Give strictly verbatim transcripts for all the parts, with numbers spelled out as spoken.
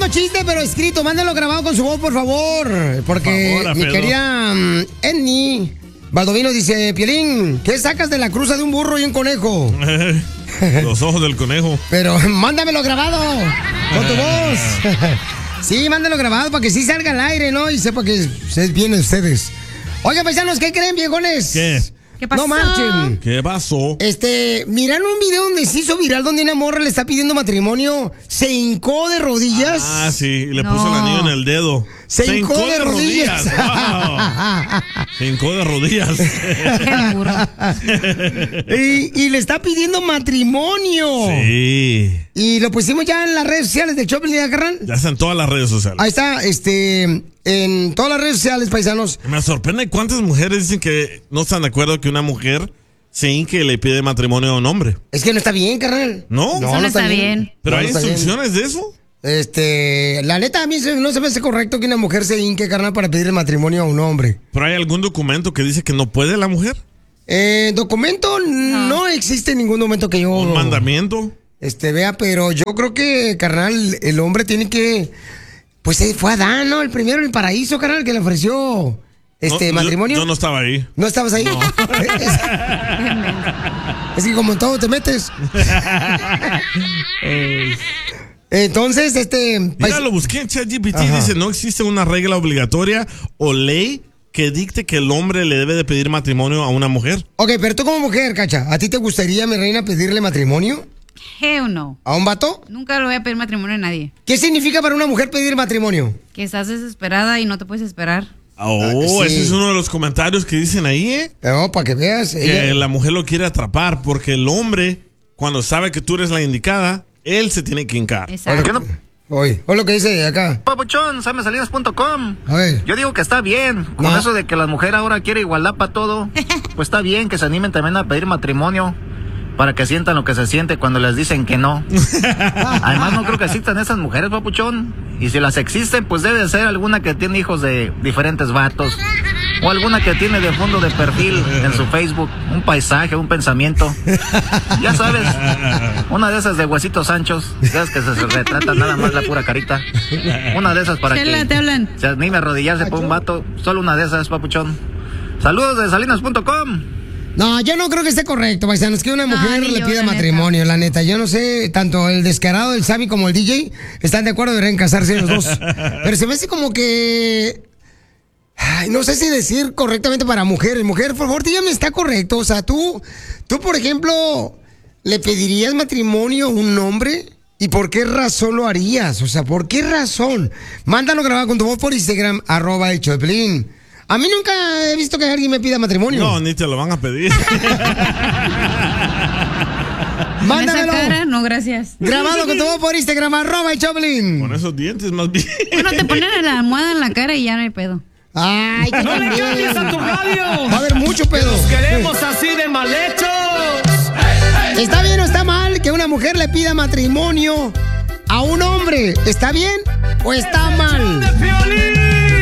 mismo chiste, pero escrito. Mándalo grabado con su voz, por favor. Porque Por favor, mi querida um, Enni Baldovino dice, Piolín, ¿qué sacas de la cruza de un burro y un conejo? Los ojos del conejo. Pero mándamelo grabado con tu voz. Sí, mándalo grabado para que sí salga al aire, ¿no? Y sepa que se vienen ustedes. Oigan, paisanos, ¿qué creen, viejones? ¿Qué? ¿Qué pasó? No marchen. ¿Qué pasó? Este, ¿miraron un video donde se hizo viral donde una morra le está pidiendo matrimonio? Se hincó de rodillas. Ah, sí, y le No. puso el anillo en el dedo. Se hincó de rodillas. Wow. Se hincó de rodillas. Qué burro. y, y le está pidiendo matrimonio. Sí. Y lo pusimos ya en las redes sociales de Choplin, ¿ya, carnal? Ya está en todas las redes sociales. Ahí está, este, en todas las redes sociales, paisanos. Me sorprende cuántas mujeres dicen que no están de acuerdo que una mujer se hinque y le pide matrimonio a un hombre. Es que no está bien, carnal. ¿No? Eso no está bien. ¿Pero No, hay no está bien. instrucciones de eso? Este, la neta, a mí se- no se me hace correcto que una mujer se hinque, carnal, para pedirle matrimonio a un hombre. ¿Pero hay algún documento que dice que no puede la mujer? Eh, documento, no existe ningún documento que yo... ¿Un mandamiento? Este, vea, pero yo creo que, carnal, el hombre tiene que... Pues eh, fue Adán, ¿no? El primero en el paraíso, carnal, que le ofreció este No, matrimonio. Yo, yo no estaba ahí. ¿No estabas ahí? es, es que como en todo te metes. Entonces, este... Mira, lo busqué en ChatGPT y Ajá. dice, no existe una regla obligatoria o ley que dicte que el hombre le debe de pedir matrimonio a una mujer. Ok, pero tú como mujer, Cacha, ¿a ti te gustaría, mi reina, pedirle matrimonio Hell no. a un vato? Nunca le voy a pedir matrimonio a nadie. ¿Qué significa para una mujer pedir matrimonio? Que estás desesperada y no te puedes esperar. Oh, Ah, sí. ese es uno de los comentarios que dicen ahí, ¿eh? No, para que veas. Que ella- la mujer lo quiere atrapar porque el hombre, cuando sabe que tú eres la indicada, él se tiene que hincar. Exacto. Oye, oye lo que dice acá. Papuchón, samesalinas punto com. A ver. Yo digo que está bien. Con No. eso de que la mujer ahora quiere igualdad para todo, pues está bien que se animen también a pedir matrimonio para que sientan lo que se siente cuando les dicen que no. Además, no creo que existan esas mujeres, papuchón. Y si las existen, pues debe ser alguna que tiene hijos de diferentes vatos. O alguna que tiene de fondo de perfil en su Facebook un paisaje, un pensamiento. Ya sabes, una de esas de huesitos anchos, esas que se retrata nada más la pura carita. Una de esas para Chela, que te hablan. se anime a arrodillarse por un vato. Solo una de esas, papuchón. Saludos de salinas punto com. No, yo no creo que esté correcto, paisanos, que una No, mujer ni le yo, pida la matrimonio, la neta. Yo no sé, tanto el descarado del Sammy como el D J están de acuerdo, deberían casarse los dos. Pero se me hace como que... Ay, no sé si decir correctamente para mujeres. Mujer, por favor, dígame, ¿está correcto? O sea, tú, tú, por ejemplo, ¿le pedirías matrimonio a un hombre? ¿Y por qué razón lo harías? O sea, ¿por qué razón? Mándalo grabado con tu voz por Instagram, arroba el Choplin. A mí nunca he visto que alguien me pida matrimonio. No, ni te lo van a pedir. Con Mándamelo. esa cara, no, gracias. Grabado con tu voz por Instagram, arroba el Choplin. Con esos dientes más bien. Bueno, te ponen la almohada en la cara y ya no hay pedo. Ay, que ¡No le también. cambies a tu radio! Va a haber mucho pedo. ¡Los queremos así de mal hechos! ¿Está bien o está mal que una mujer le pida matrimonio a un hombre? ¿Está bien o está ¡De mal? Piolín!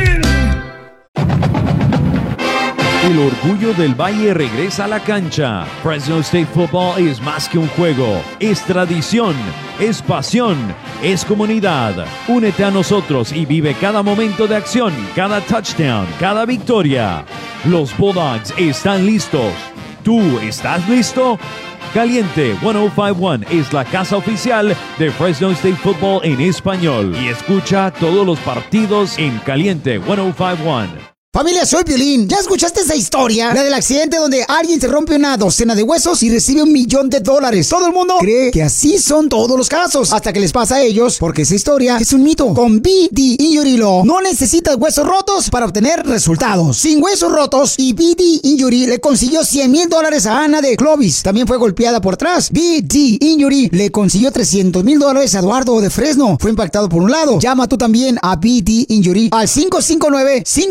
El orgullo del Valle regresa a la cancha. Fresno State Football es más que un juego, es tradición, es pasión, es comunidad. Únete a nosotros y vive cada momento de acción, cada touchdown, cada victoria. Los Bulldogs están listos. ¿Tú estás listo? Caliente ciento cincuenta y uno es la casa oficial de Fresno State Football en español. Y escucha todos los partidos en Caliente ciento cincuenta y uno. Familia, soy Piolín. ¿Ya escuchaste esa historia? La del accidente donde alguien se rompe una docena de huesos y recibe un millón de dólares. Todo el mundo cree que así son todos los casos, hasta que les pasa a ellos, porque esa historia es un mito. Con B D Injury Law no necesitas huesos rotos para obtener resultados. Sin huesos rotos, y B D Injury le consiguió cien mil dólares a Ana de Clovis. También fue golpeada por atrás. B D Injury le consiguió trescientos mil dólares a Eduardo de Fresno. Fue impactado por un lado. Llama tú también a B D Injury al cinco cinco nueve, cinco ocho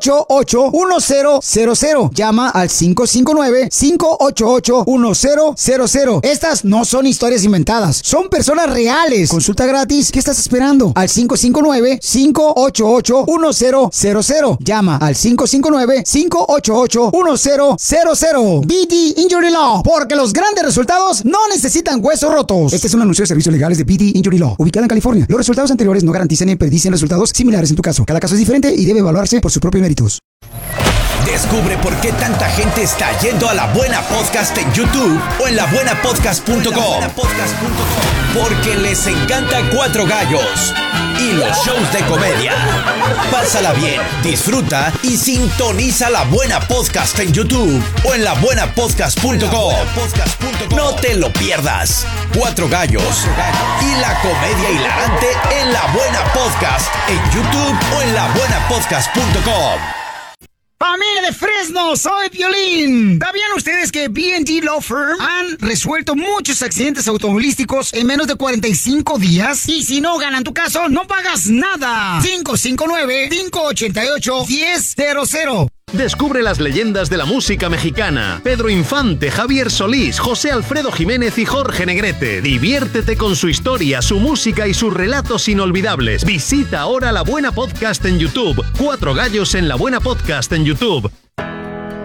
ocho ocho, uno cero cero cero. Llama al cinco cinco nueve, cinco ocho ocho, uno cero cero cero. Estas no son historias inventadas, son personas reales. Consulta gratis. ¿Qué estás esperando? Al cinco cinco nueve, cinco ocho ocho, uno cero cero cero. Llama al cinco cinco nueve, cinco ocho ocho, uno cero cero cero. B D Injury Law, porque los grandes resultados no necesitan huesos rotos. Este es un anuncio de servicios legales de B D Injury Law, ubicada en California. Los resultados anteriores no garantizan ni predicen resultados similares en tu caso. Cada caso es diferente y debe evaluarse por sus propios méritos. Descubre por qué tanta gente está yendo a La Buena Podcast en YouTube o en la buena podcast punto com. Porque les encanta Cuatro Gallos y los shows de comedia. Pásala bien, disfruta y sintoniza La Buena Podcast en YouTube o en la buena podcast punto com. No te lo pierdas. Cuatro Gallos y la comedia hilarante en La Buena Podcast en YouTube o en la buena podcast punto com. ¡Familia de Fresno! ¡Soy Piolín! ¿Sabían ustedes que B and D Law Firm han resuelto muchos accidentes automovilísticos en menos de cuarenta y cinco días? Y si no ganan tu caso, no pagas nada. cinco cinco nueve, cinco ocho ocho, uno cero cero cero. Descubre las leyendas de la música mexicana. Pedro Infante, Javier Solís, José Alfredo Jiménez y Jorge Negrete. Diviértete con su historia, su música y sus relatos inolvidables. Visita ahora La Buena Podcast en YouTube. Cuatro Gallos en La Buena Podcast en YouTube.